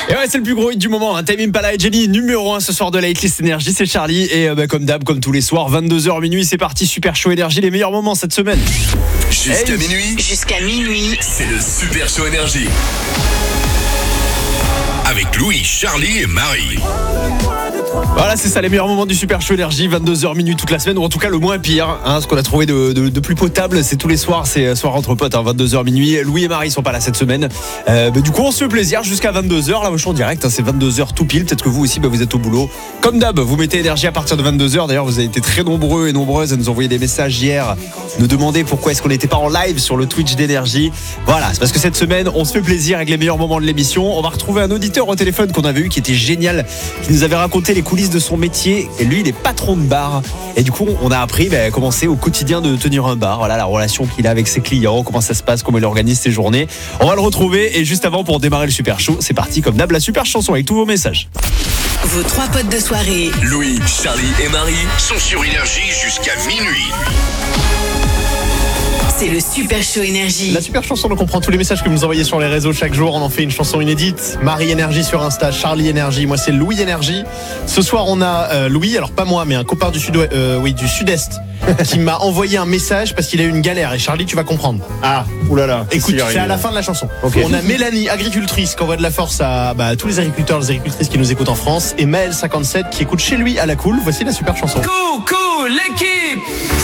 Et ouais, c'est le plus gros hit du moment, Tame Impala et Jenny, numéro 1 ce soir de la hitlist énergie, c'est Charlie. Et comme d'hab, comme tous les soirs, 22h minuit, c'est parti, Super Show énergie, les meilleurs moments cette semaine. Jusqu'à minuit, c'est le Super Show énergie. Avec Louis, Charlie et Marie. Voilà, c'est ça, les meilleurs moments du Super Show énergie, 22h minuit toute la semaine, ou en tout cas le moins pire. Ce qu'on a trouvé de plus potable, c'est tous les soirs, c'est soir entre potes, 22h minuit. Louis et Marie sont pas là cette semaine. Du coup, on se fait plaisir jusqu'à 22h. Là, je suis en direct, c'est 22h tout pile. Peut-être que vous aussi, vous êtes au boulot. Comme d'hab, vous mettez énergie à partir de 22h. D'ailleurs, vous avez été très nombreux et nombreuses à nous envoyer des messages hier, nous demander pourquoi est-ce qu'on n'était pas en live sur le Twitch d'énergie. Voilà, c'est parce que cette semaine, on se fait plaisir avec les meilleurs moments de l'émission. On va retrouver un auditeur au téléphone qu'on avait eu qui était génial, qui nous avait raconté les coulisses de son métier. Et lui, il est patron de bar. Et du coup, on a appris comment c'est au quotidien de tenir un bar. Voilà, la relation qu'il a avec ses clients, comment ça se passe, comment il organise ses journées. On va le retrouver. Et juste avant, pour démarrer le Super Show, c'est parti comme d'hab, la super chanson avec tous vos messages. Vos 3 potes de soirée. Louis, Charlie et Marie sont sur énergie jusqu'à minuit. C'est le Super Show énergie. La super chanson, donc on prend tous les messages que vous nous envoyez sur les réseaux chaque jour. On en fait une chanson inédite. Marie Énergie sur Insta, Charlie Énergie. Moi, c'est Louis Énergie. Ce soir, on a Louis, alors pas moi, mais un copain du Sud-Est, qui m'a envoyé un message parce qu'il a eu une galère. Et Charlie, tu vas comprendre. Ah, oulala. Écoute, c'est à la fin de la chanson. Okay. On a Mélanie, agricultrice, qui envoie de la force à tous les agriculteurs, les agricultrices qui nous écoutent en France. Et Maël, 57, qui écoute chez lui à la cool. Voici la super chanson. Coucou l'équipe,